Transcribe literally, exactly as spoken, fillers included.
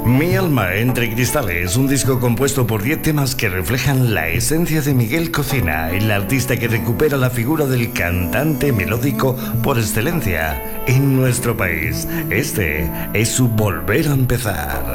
Mi alma entre cristales, un disco compuesto por diez temas que reflejan la esencia de Miguel Cocina, el artista que recupera la figura del cantante melódico por excelencia en nuestro país. Este es su volver a empezar.